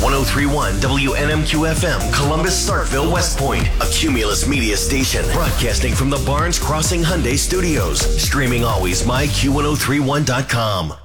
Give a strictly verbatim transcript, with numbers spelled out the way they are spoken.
one oh three point one W N M Q F M, Columbus, Starkville, West Point. A Cumulus Media station broadcasting from the Barnes Crossing Hyundai Studios. Streaming always my Q ten thirty-one dot com.